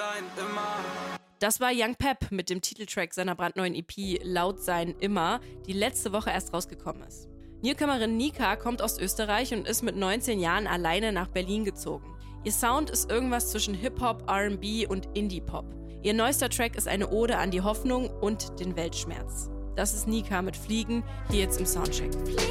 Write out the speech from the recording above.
sein immer. Das war Young Pep mit dem Titeltrack seiner brandneuen EP Laut sein immer, die letzte Woche erst rausgekommen ist. Newcomerin Nika kommt aus Österreich und ist mit 19 Jahren alleine nach Berlin gezogen. Ihr Sound ist irgendwas zwischen Hip-Hop, R&B und Indie-Pop. Ihr neuester Track ist eine Ode an die Hoffnung und den Weltschmerz. Das ist Nika mit Fliegen, hier jetzt im Soundcheck.